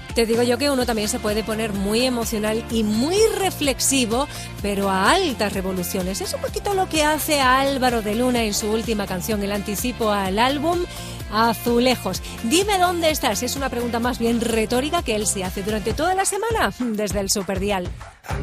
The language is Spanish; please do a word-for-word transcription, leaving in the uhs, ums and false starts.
Te digo yo que uno también se puede poner muy emocional y muy reflexivo, pero a altas revoluciones. Es un poquito lo que hace Álvaro de Luna en su última canción, el anticipo al álbum Azulejos. Dime dónde estás. Es una pregunta más bien retórica que él se hace durante toda la semana desde el Superdial.